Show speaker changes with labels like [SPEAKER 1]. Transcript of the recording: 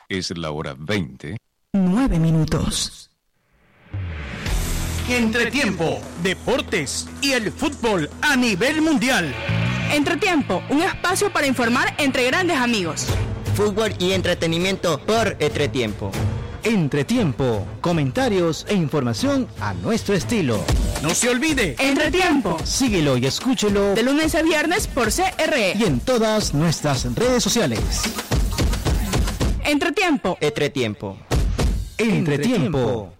[SPEAKER 1] Es la hora 20.
[SPEAKER 2] 9 minutos.
[SPEAKER 3] Entretiempo, deportes y el fútbol a nivel mundial.
[SPEAKER 2] Entretiempo, un espacio para informar entre grandes amigos.
[SPEAKER 4] Fútbol y entretenimiento por Entretiempo.
[SPEAKER 5] Entretiempo, comentarios e información a nuestro estilo.
[SPEAKER 3] No se olvide,
[SPEAKER 2] Entretiempo.
[SPEAKER 5] Síguelo y escúchelo
[SPEAKER 2] De lunes a viernes por CRE.
[SPEAKER 5] y en todas nuestras redes sociales.
[SPEAKER 2] Entretiempo.
[SPEAKER 4] Entretiempo.
[SPEAKER 5] Entretiempo.